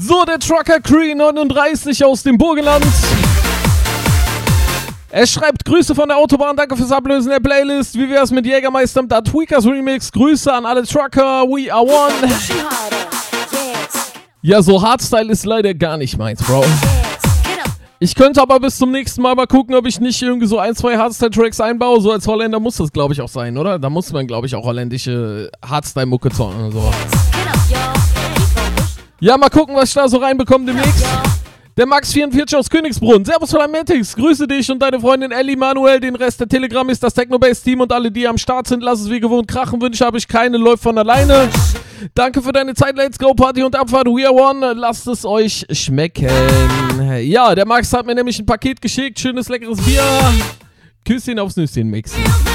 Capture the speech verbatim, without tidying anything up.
So, der Trucker Cree neununddreißig aus dem Burgenland. Er schreibt Grüße von der Autobahn, danke fürs Ablösen der Playlist. Wie wär's mit Jägermeister und da Tweakers Remix? Grüße an alle Trucker, we are one. Ja, so Hardstyle ist leider gar nicht meins, Bro. Ich könnte aber bis zum nächsten Mal mal gucken, ob ich nicht irgendwie so ein, zwei Hardstyle-Tracks einbaue. So als Holländer muss das, glaube ich, auch sein, oder? Da muss man, glaube ich, auch holländische Hardstyle-Mucke zocken und so. Ja, mal gucken, was ich da so reinbekomme demnächst. Der Max vierundvierzig aus Königsbrunn. Servus von Amantix. Grüße dich und deine Freundin Ellie Manuel. Den Rest der Telegram ist das Technobase-Team und alle, die am Start sind, lass es wie gewohnt krachen. Wünsche habe ich keine, läuft von alleine. Danke für deine Zeit. Let's go, Party und Abfahrt. We are one. Lasst es euch schmecken. Ja, der Max hat mir nämlich ein Paket geschickt. Schönes, leckeres Bier. Küsschen aufs Nüsschen mixen.